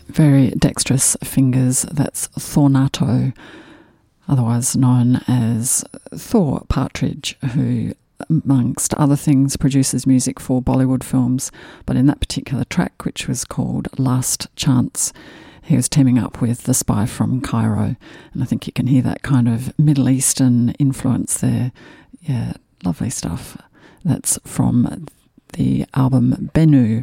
very dexterous fingers. That's Thornato, otherwise known as Thor Partridge, who, amongst other things, produces music for Bollywood films. But in that particular track, which was called Last Chance, he was teaming up with The Spy from Cairo. And I think you can hear that kind of Middle Eastern influence there. Yeah, lovely stuff. That's from the album Bennu.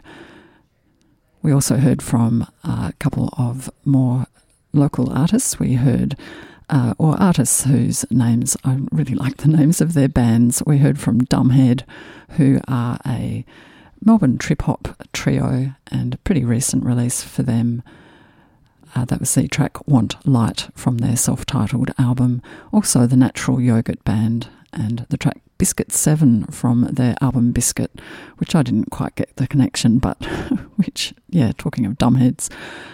We also heard from a couple of more local artists. We heard, or artists whose names, I really like the names of their bands. We heard from Dumbhead, who are a Melbourne trip-hop trio, and a pretty recent release for them. That was the track Want Light from their self-titled album. Also the Natural Yogurt Band, and the track Biscuit 7 from their album Biscuit, which I didn't quite get the connection, but which, yeah, talking of dumbheads.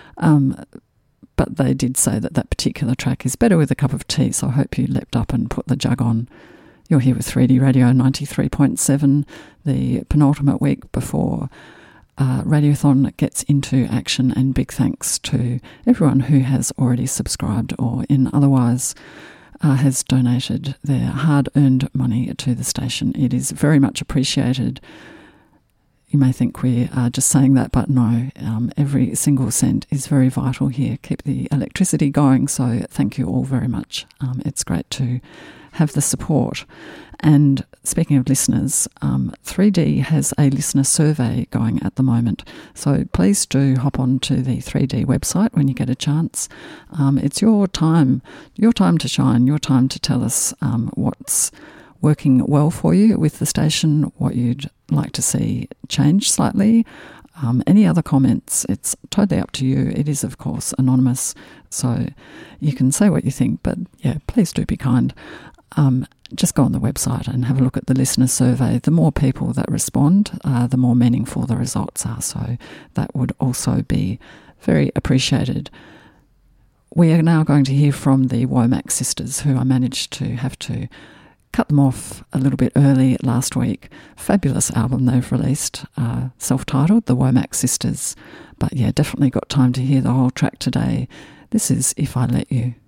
But they did say that that particular track is better with a cup of tea, so I hope you leapt up and put the jug on. You're here with 3D Radio 93.7, the penultimate week before Radiothon gets into action, and big thanks to everyone who has already subscribed or in otherwise has donated their hard-earned money to the station. It is very much appreciated. You may think we are just saying that, but no, every single cent is very vital here. Keep the electricity going, so thank you all very much. It's great to have the support. And speaking of listeners, 3D has a listener survey going at the moment. So please do hop on to the 3D website when you get a chance. It's your time to shine, your time to tell us what's working well for you with the station, what you'd like to see change slightly. Any other comments, it's totally up to you. It is, of course, anonymous, so you can say what you think, but yeah, please do be kind. Just go on the website and have a look at the listener survey. The more people that respond, the more meaningful the results are, so that would also be very appreciated. We are now going to hear from the Womack sisters, who I managed to have to cut them off a little bit early last week. Fabulous album they've released, self-titled, The Womack Sisters. But yeah, definitely got time to hear the whole track today. This is If I Let You.